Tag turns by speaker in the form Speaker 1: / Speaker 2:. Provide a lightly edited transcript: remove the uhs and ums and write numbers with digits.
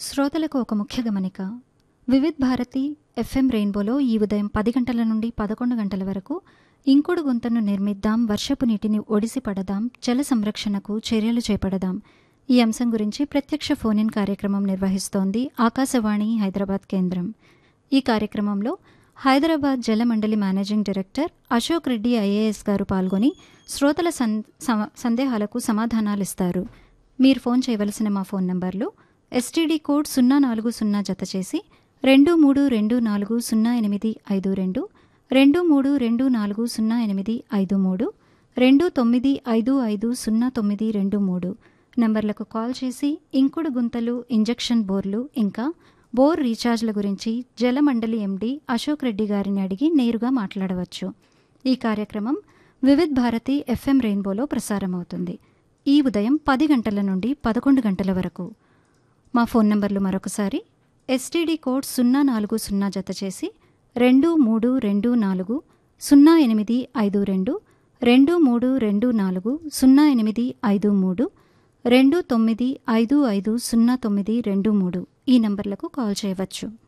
Speaker 1: శ్రోతలకు ఒక ముఖ్య గమనిక. వివిధ్ భారతి ఎఫ్ఎం రెయిన్బోలో ఈ ఉదయం 10 గంటల నుండి 11 గంటల వరకు ఇంకుడు గుంతను నిర్మిద్దాం, వర్షపు నీటిని ఒడిసి పడదాం, జల సంరక్షణకు చర్యలు చేపడదాం ఈ అంశం గురించి ప్రత్యక్ష ఫోన్ ఇన్ కార్యక్రమం నిర్వహిస్తోంది ఆకాశవాణి హైదరాబాద్ కేంద్రం. ఈ కార్యక్రమంలో హైదరాబాద్ జలమండలి managing director Ashok Reddy IAS గారు పాల్గొని శ్రోతల సందేహాలకు సమాధానాలిస్తారు. మీరు ఫోన్ చేయవలసిన మా ఫోన్ నంబర్లు ఎస్టీడీ కోడ్ 040 జతచేసి 23240852, 23240853, 29550923 నంబర్లకు కాల్ చేసి ఇంకుడు గుంతలు, ఇంజెక్షన్ బోర్లు, ఇంకా బోర్ రీఛార్జ్ల గురించి జలమండలి ఎండీ అశోక్ రెడ్డి గారిని అడిగి నేరుగా మాట్లాడవచ్చు. ఈ కార్యక్రమం వివిధ్ భారతి ఎఫ్ఎం రెయిన్బోలో ప్రసారమవుతుంది. ఈ ఉదయం 10 గంటల నుండి 11 గంటల వరకు. మా ఫోన్ నంబర్లు మరొకసారి ఎస్టీడీ కోడ్ 040 జతచేసి 23240852, 23240853, 29550923 ఈ నంబర్లకు కాల్ చేయవచ్చు.